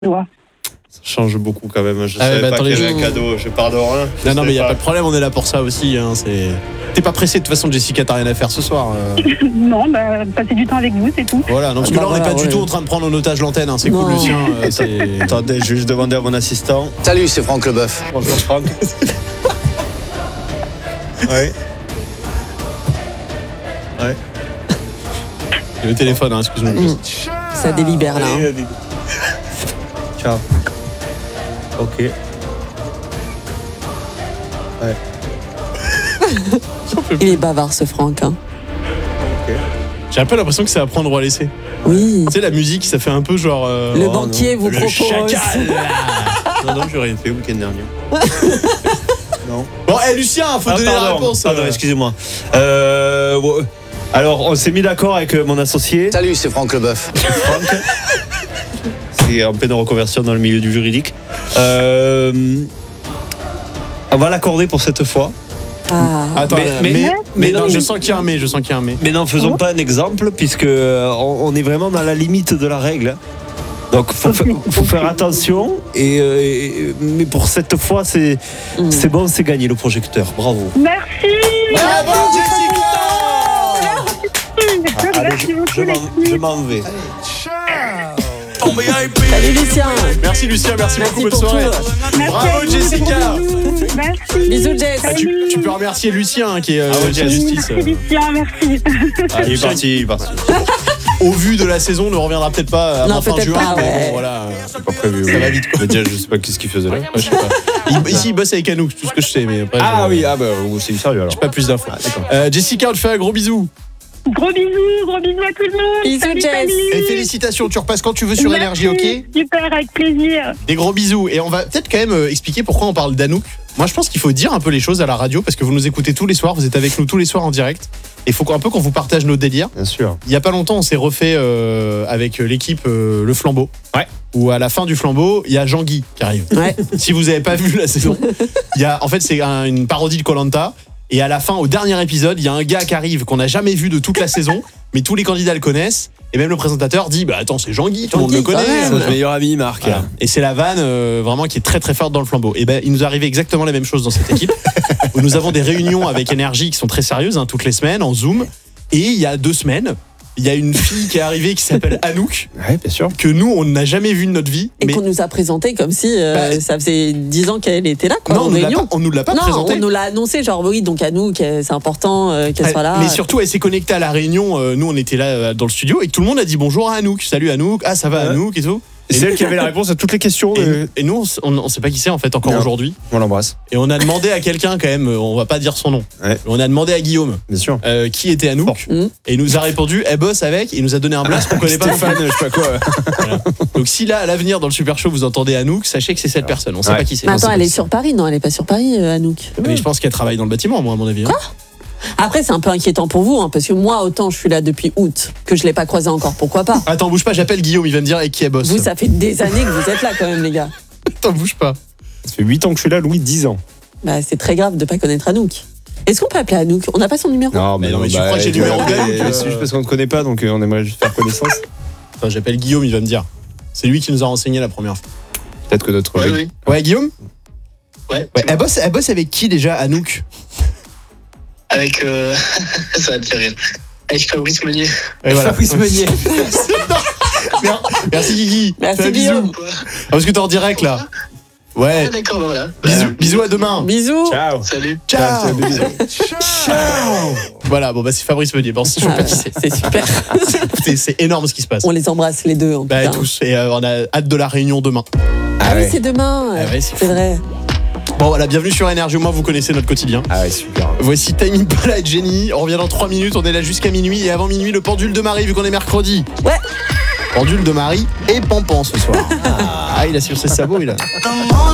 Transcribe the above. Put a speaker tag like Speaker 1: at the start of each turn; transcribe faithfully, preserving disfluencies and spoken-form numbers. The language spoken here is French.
Speaker 1: doigts.
Speaker 2: Ça change beaucoup quand même. Je
Speaker 3: Ah
Speaker 2: savais
Speaker 3: ouais, bah
Speaker 2: pas
Speaker 3: attendez,
Speaker 2: qu'il y avait
Speaker 3: je-
Speaker 2: un cadeau. Je pars de rien. Je
Speaker 3: Non, non,
Speaker 2: sais
Speaker 3: mais il n'y a
Speaker 2: pas.
Speaker 3: pas de problème, on est là pour ça aussi. Hein, c'est... T'es pas pressé de toute façon, Jessica, t'as rien à faire ce soir. euh.
Speaker 1: Non, bah, passer du temps avec vous, c'est tout.
Speaker 3: Voilà, non, parce
Speaker 4: Ah
Speaker 3: que
Speaker 4: bah
Speaker 3: là, on n'est
Speaker 4: voilà,
Speaker 3: pas du
Speaker 4: ouais.
Speaker 3: tout en train de prendre en otage l'antenne. Hein, c'est cool,
Speaker 4: Non.
Speaker 3: Lucien. euh, c'est...
Speaker 2: Attendez, je vais juste demander à mon assistant.
Speaker 5: Salut, c'est Franck Leboeuf.
Speaker 2: Bonjour Franck. Ouais. Ouais.
Speaker 3: Et le téléphone, hein, excuse-moi.
Speaker 4: Mm. Ça délibère là. hein.
Speaker 2: Ciao. Ok. Ouais.
Speaker 4: Il est bavard ce Franck. Hein.
Speaker 3: J'ai un peu l'impression que c'est à prendre ou à laisser.
Speaker 4: Oui.
Speaker 3: Tu sais, la musique, ça fait un peu genre. euh,
Speaker 4: Le
Speaker 3: oh,
Speaker 4: banquier
Speaker 3: non.
Speaker 4: vous
Speaker 3: Le
Speaker 4: propose.
Speaker 3: chacal.
Speaker 2: Non, non, j'ai rien fait le week-end dernier. Non.
Speaker 3: Bon, hé, Lucien, faut
Speaker 2: Ah,
Speaker 3: donner la
Speaker 2: pardon,
Speaker 3: réponse.
Speaker 2: pardon,
Speaker 3: euh.
Speaker 2: excusez-moi. Euh, ouais. Alors, on s'est mis d'accord avec euh, mon associé,
Speaker 5: Salut, c'est Franck Leboeuf.
Speaker 2: Franck. C'est en pleine reconversion dans le milieu du juridique. Euh, on va l'accorder pour cette fois.
Speaker 4: Ah.
Speaker 3: Attends,
Speaker 2: Mais-
Speaker 3: mais,
Speaker 2: mais-
Speaker 3: mais,
Speaker 2: mais
Speaker 3: non,
Speaker 2: non,
Speaker 3: je
Speaker 2: mais-
Speaker 3: sens qu'il y a un mais, je sens qu'il y a un mais.
Speaker 2: Mais n'en faisons pas un exemple, puisque euh, on, on est vraiment dans la limite de la règle. Donc, faut, fa- faut faire attention. Et, euh, et- mais pour cette fois, c'est
Speaker 4: Mm.
Speaker 2: c'est bon, c'est gagné le projecteur. Bravo.
Speaker 1: Merci.
Speaker 3: Bravo, Jessica.
Speaker 2: Allez,
Speaker 1: Merci
Speaker 2: je,
Speaker 1: beaucoup,
Speaker 2: je m'en-
Speaker 1: les
Speaker 2: je
Speaker 1: filles.
Speaker 2: m'en vais.
Speaker 4: Salut Lucien.
Speaker 3: Merci, Lucien, merci,
Speaker 4: Merci
Speaker 3: beaucoup, bonne
Speaker 4: pour
Speaker 3: soirée.
Speaker 4: tout.
Speaker 1: Merci
Speaker 3: Bravo,
Speaker 1: à vous,
Speaker 3: Jessica.
Speaker 1: bisous. Merci.
Speaker 4: Bisous, Jess.
Speaker 3: Ah, tu, tu peux remercier Lucien hein, qui est euh,
Speaker 2: Ah ouais,
Speaker 3: chez la
Speaker 2: Jess.
Speaker 3: justice.
Speaker 1: Merci, Lucien, merci.
Speaker 3: Ah,
Speaker 2: Il est
Speaker 3: Lucien,
Speaker 2: parti, il est parti.
Speaker 3: au vu de la saison, ne reviendra peut-être pas avant
Speaker 4: Non,
Speaker 3: fin
Speaker 4: peut-être
Speaker 3: juin.
Speaker 4: pas,
Speaker 3: mais
Speaker 4: ouais.
Speaker 3: bon, voilà.
Speaker 2: C'est pas prévu.
Speaker 3: Ça va vite, quoi.
Speaker 2: Mais déjà, je sais pas qu'est-ce qu'il faisait là.
Speaker 3: Ouais, je sais pas. Il- ici, il bosse avec Anouk, tout ce que je sais, mais après.
Speaker 2: Ah
Speaker 3: je-
Speaker 2: oui, ah bah, c'est sérieux alors.
Speaker 3: J'ai pas plus d'infos. Euh, Jessica, on te fait un gros bisou.
Speaker 1: Gros bisous, gros bisous à tout le monde.
Speaker 4: Bisous,
Speaker 1: Salut,
Speaker 4: Jess.
Speaker 1: salut.
Speaker 3: Et félicitations, tu repasses quand tu veux sur
Speaker 1: Merci,
Speaker 3: Énergie, ok?
Speaker 1: Super, avec plaisir.
Speaker 3: Des gros bisous. Et on va peut-être quand même euh, expliquer pourquoi on parle d'Anouk. Moi, je pense qu'il faut dire un peu les choses à la radio parce que vous nous écoutez tous les soirs, vous êtes avec nous tous les soirs en direct. Et il faut un peu qu'on vous partage nos délires.
Speaker 2: Bien sûr.
Speaker 3: Il y a pas longtemps, on s'est refait euh, avec l'équipe euh, Le Flambeau.
Speaker 2: Ouais.
Speaker 3: Où à la fin du Flambeau, il y a Jean-Guy qui arrive.
Speaker 4: Ouais.
Speaker 3: Si vous avez pas vu la saison, il y a, en fait, c'est un- une parodie de Koh-Lanta. Et à la fin, au dernier épisode, il y a un gars qui arrive qu'on n'a jamais vu de toute la saison, mais tous les candidats le connaissent. Et même le présentateur dit, bah attends, c'est Jean-Guy, tout le monde le
Speaker 4: Jean-Guy, quand
Speaker 3: connaît.
Speaker 4: même.
Speaker 2: C'est notre meilleur ami, Marc.
Speaker 3: Voilà. Et c'est la vanne euh, vraiment qui est très très forte dans le Flambeau. Et ben il nous arrivait exactement la même chose dans cette équipe. Où nous avons des réunions avec Énergie qui sont très sérieuses hein, toutes les semaines en Zoom. Et il y a deux semaines, il y a une fille qui est arrivée qui s'appelle Anouk,
Speaker 2: Ouais, bien sûr.
Speaker 3: que nous on n'a jamais vue de notre vie.
Speaker 4: Et
Speaker 3: mais
Speaker 4: qu'on nous a présenté comme si euh,
Speaker 3: Bah,
Speaker 4: ça faisait dix ans qu'elle était là, quoi,
Speaker 3: non,
Speaker 4: en
Speaker 3: on nous l'a
Speaker 4: réunion.
Speaker 3: pas, on nous l'a pas
Speaker 4: non,
Speaker 3: présentée.
Speaker 4: on nous l'a annoncé, genre oui, donc à nous, que c'est important euh, qu'elle
Speaker 3: Elle-
Speaker 4: soit là.
Speaker 3: Mais surtout, elle s'est connectée à la réunion. euh, nous, on était là euh, dans le studio et tout le monde a dit bonjour à Anouk. Salut Anouk. Ah, ça va
Speaker 2: Ouais.
Speaker 3: Anouk et tout.
Speaker 2: C'est elle qui avait la réponse à toutes les questions.
Speaker 3: Et, et nous, on s- on, on sait pas qui c'est en fait encore
Speaker 2: Non.
Speaker 3: aujourd'hui.
Speaker 2: On l'embrasse.
Speaker 3: Et on a demandé à quelqu'un quand même. euh, On va pas dire son nom.
Speaker 2: Ouais.
Speaker 3: On a demandé à Guillaume
Speaker 2: Bien sûr.
Speaker 3: euh, qui était Anouk.
Speaker 4: Mm.
Speaker 3: Et il nous a répondu, elle bosse avec. Il nous a donné un blast qu'on connaît pas.
Speaker 2: Stéphane, je sais pas quoi.
Speaker 3: Donc si là, à l'avenir, dans le Super Show, vous entendez Anouk, sachez que c'est cette personne. On sait
Speaker 2: Ouais.
Speaker 3: pas qui c'est.
Speaker 4: Mais
Speaker 3: On sait
Speaker 4: attends,
Speaker 3: pas
Speaker 4: elle est
Speaker 3: qui
Speaker 4: sur Paris, non, elle est pas sur Paris, euh, Anouk.
Speaker 3: c'est. Mais je pense qu'elle travaille dans le bâtiment, moi, à mon avis. hein.
Speaker 4: Après, c'est un peu inquiétant pour vous, hein, parce que moi, autant je suis là depuis août, que je l'ai pas croisée encore, pourquoi pas.
Speaker 3: Attends, bouge pas, j'appelle Guillaume, il va me dire avec qui elle bosse.
Speaker 4: Vous, ça fait des années que vous êtes là quand même, les gars.
Speaker 3: Attends, bouge pas.
Speaker 2: Ça fait huit ans que je suis là, Louis, dix ans.
Speaker 4: Bah, c'est très grave de pas connaître Anouk. Est-ce qu'on peut appeler Anouk? On n'a pas son numéro?
Speaker 2: Non,
Speaker 3: Mais non, mais tu crois que j'ai le numéro d'Anouk, euh,
Speaker 2: C'est juste parce qu'on ne connaît pas, donc euh, on aimerait juste faire connaissance.
Speaker 3: Attends, j'appelle Guillaume, il va me dire. C'est lui qui nous a renseigné la première fois.
Speaker 2: Peut-être que notre.
Speaker 3: Ouais, Guillaume
Speaker 6: Ouais,
Speaker 3: Ouais, elle bosse, elle bosse avec qui déjà, Anouk?
Speaker 6: avec. Euh... ça va te faire rire. Avec Fabrice Meunier.
Speaker 3: Et voilà.
Speaker 2: Fabrice Meunier.
Speaker 3: Mer- Merci Guigui.
Speaker 4: Merci,
Speaker 3: Fais un bisou.
Speaker 4: Guillaume.
Speaker 6: Quoi
Speaker 3: Ah, parce que t'es en direct là. Ouais.
Speaker 6: Ah, d'accord, bah voilà.
Speaker 3: Bisous, bisous à demain.
Speaker 4: Bisous.
Speaker 2: Ciao.
Speaker 6: Salut.
Speaker 3: Ciao. Ciao. Voilà, bon bah c'est Fabrice Meunier. Bon, je sais
Speaker 4: Ah,
Speaker 3: pas qui c'est.
Speaker 4: c'est super.
Speaker 3: C'est- C'est énorme ce qui se passe.
Speaker 4: On les embrasse les deux. En tout
Speaker 3: Bah
Speaker 4: cas.
Speaker 3: tous. Et euh, on a hâte de la réunion demain.
Speaker 4: Ah oui, c'est demain.
Speaker 3: Ah ouais, c'est
Speaker 4: c'est
Speaker 3: fou.
Speaker 4: vrai.
Speaker 3: Bon voilà, bienvenue sur Énergie. Au moins vous connaissez notre quotidien.
Speaker 2: Ah ouais, super.
Speaker 3: Voici Time Impala et Jenny. On revient dans trois minutes. On est là jusqu'à minuit. Et avant minuit, le pendule de Marie, vu qu'on est mercredi.
Speaker 4: Ouais.
Speaker 3: Pendule de Marie et Pampan ce soir. Ah, il a sur ses sabots, il a.